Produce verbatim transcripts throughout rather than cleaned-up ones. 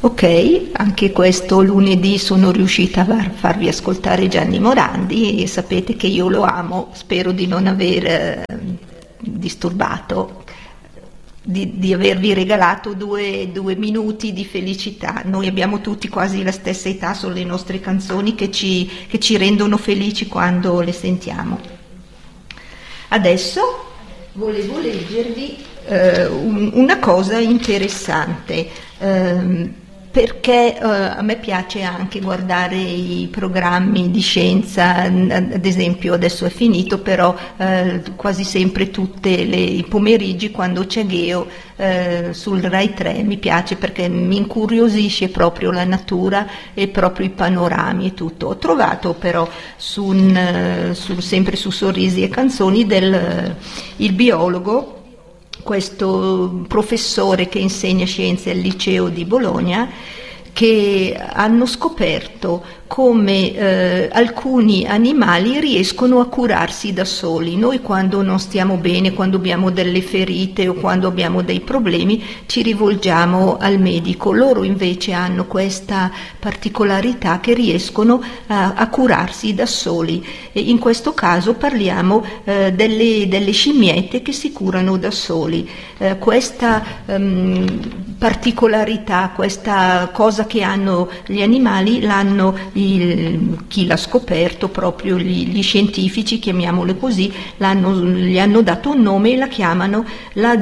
Ok, anche questo lunedì sono riuscita a farvi ascoltare Gianni Morandi e sapete che io lo amo, spero di non aver eh, disturbato, di, di avervi regalato due, due minuti di felicità. Noi abbiamo tutti quasi la stessa età, sono le nostre canzoni che ci, che ci rendono felici quando le sentiamo. Adesso volevo leggervi eh, un, una cosa interessante. Ehm, perché eh, a me piace anche guardare i programmi di scienza, ad esempio adesso è finito, però eh, quasi sempre tutti i pomeriggi quando c'è Geo eh, sul Rai tre mi piace perché mi incuriosisce proprio la natura e proprio i panorami e tutto. Ho trovato però su un, su, sempre su Sorrisi e Canzoni del il biologo, questo professore che insegna scienze al liceo di Bologna, che hanno scoperto come eh, alcuni animali riescono a curarsi da soli. Noi quando non stiamo bene, quando abbiamo delle ferite o quando abbiamo dei problemi, ci rivolgiamo al medico. Loro invece hanno questa particolarità che riescono a, a curarsi da soli. E in questo caso parliamo eh, delle, delle scimmiette che si curano da soli. Eh, questa ehm, particolarità, questa cosa che hanno gli animali, l'hanno il, chi l'ha scoperto, proprio gli, gli scientifici, chiamiamole così, l'hanno, gli hanno dato un nome e la chiamano la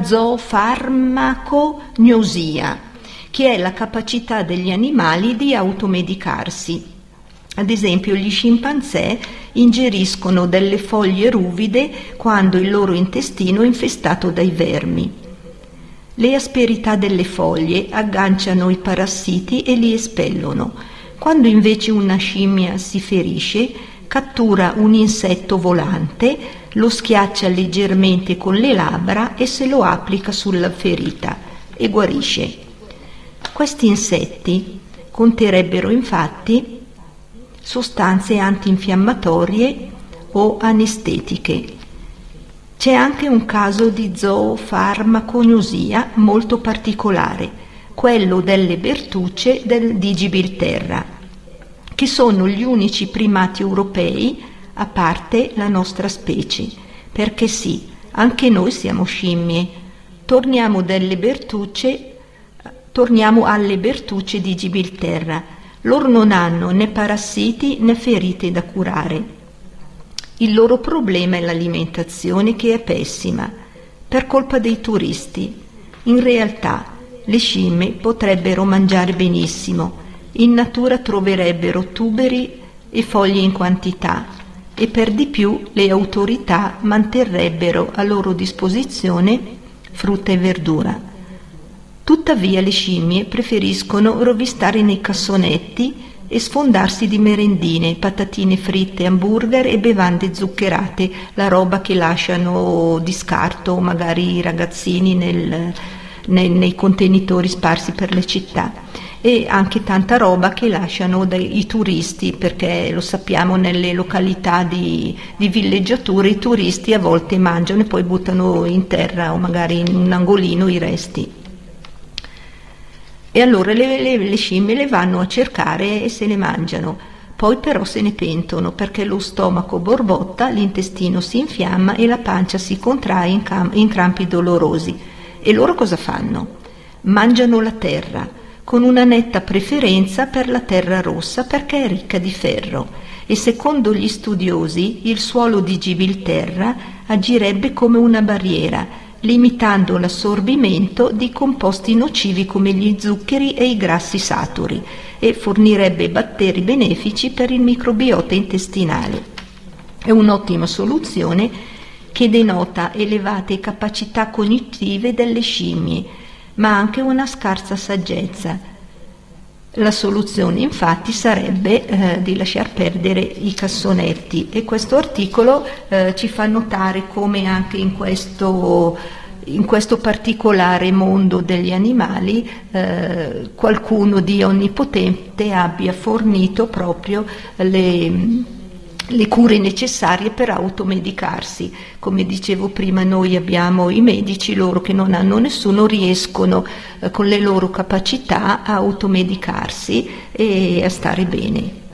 zoofarmacognosia, che è la capacità degli animali di automedicarsi. Ad esempio, gli scimpanzé ingeriscono delle foglie ruvide quando il loro intestino è infestato dai vermi. Le asperità delle foglie agganciano i parassiti e li espellono. Quando invece una scimmia si ferisce, cattura un insetto volante, lo schiaccia leggermente con le labbra e se lo applica sulla ferita e guarisce. Questi insetti conterrebbero infatti sostanze antinfiammatorie o anestetiche. C'è anche un caso di zoofarmacognosia molto particolare, quello delle bertucce del, di Gibilterra, che sono gli unici primati europei, a parte la nostra specie, perché sì, anche noi siamo scimmie. Torniamo, delle bertucce, torniamo alle bertucce di Gibilterra. Loro non hanno né parassiti né ferite da curare. Il loro problema è l'alimentazione, che è pessima, per colpa dei turisti. In realtà le scimmie potrebbero mangiare benissimo, in natura troverebbero tuberi e foglie in quantità e per di più le autorità manterrebbero a loro disposizione frutta e verdura. Tuttavia le scimmie preferiscono rovistare nei cassonetti e sfondarsi di merendine, patatine fritte, hamburger e bevande zuccherate, la roba che lasciano di scarto magari i ragazzini nel, nei, nei contenitori sparsi per le città, e anche tanta roba che lasciano dai, i turisti, perché lo sappiamo, nelle località di, di villeggiature i turisti a volte mangiano e poi buttano in terra o magari in un angolino i resti. E allora le, le, le scimmie le vanno a cercare e se le mangiano, poi però se ne pentono perché lo stomaco borbotta, l'intestino si infiamma e la pancia si contrae in, cam- in crampi dolorosi. E loro cosa fanno? Mangiano la terra, con una netta preferenza per la terra rossa perché è ricca di ferro, e secondo gli studiosi il suolo di Gibilterra agirebbe come una barriera, limitando l'assorbimento di composti nocivi come gli zuccheri e i grassi saturi, e fornirebbe batteri benefici per il microbiota intestinale. È un'ottima soluzione che denota elevate capacità cognitive delle scimmie, ma anche una scarsa saggezza. La soluzione infatti sarebbe eh, di lasciar perdere i cassonetti, e questo articolo eh, ci fa notare come anche in questo, in questo particolare mondo degli animali eh, qualcuno di onnipotente abbia fornito proprio le, le cure necessarie per automedicarsi. Come dicevo prima, noi abbiamo i medici, loro che non hanno nessuno riescono eh, con le loro capacità a automedicarsi e a stare bene.